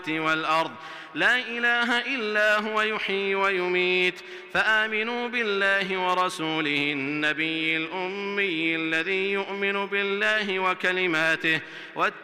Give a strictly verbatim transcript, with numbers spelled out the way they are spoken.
والأرض لا إله إلا هو يحيي ويميت فآمنوا بالله ورسوله النبي الأمي الذي يؤمن بالله وكلماته